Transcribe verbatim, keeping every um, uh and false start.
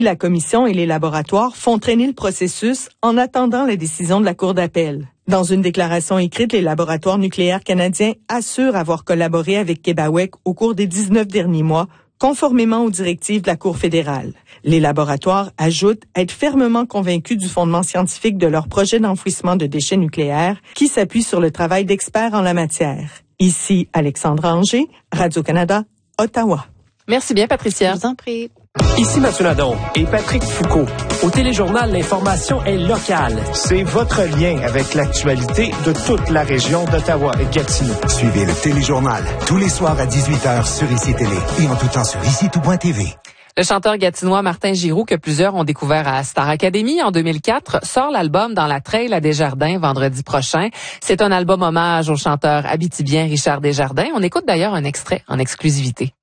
La commission et les laboratoires font traîner le processus en attendant la décision de la Cour d'appel. Dans une déclaration écrite, les laboratoires nucléaires canadiens assurent avoir collaboré avec Québec au cours des dix-neuf derniers mois, conformément aux directives de la Cour fédérale. Les laboratoires ajoutent être fermement convaincus du fondement scientifique de leur projet d'enfouissement de déchets nucléaires qui s'appuie sur le travail d'experts en la matière. Ici, Alexandra Anger, Radio-Canada, Ottawa. Merci bien, Patricia. Je vous en prie. Ici Mathieu Nadon et Patrick Foucault. Au Téléjournal, l'information est locale. C'est votre lien avec l'actualité de toute la région d'Ottawa et Gatineau. Suivez le Téléjournal tous les soirs à dix-huit heures sur Ici Télé et en tout temps sur ici tout point t v. Le chanteur gatinois Martin Giroux, que plusieurs ont découvert à Star Academy en deux mille quatre, sort l'album Dans la Trail à Desjardins vendredi prochain. C'est un album hommage au chanteur abitibien Richard Desjardins. On écoute d'ailleurs un extrait en exclusivité.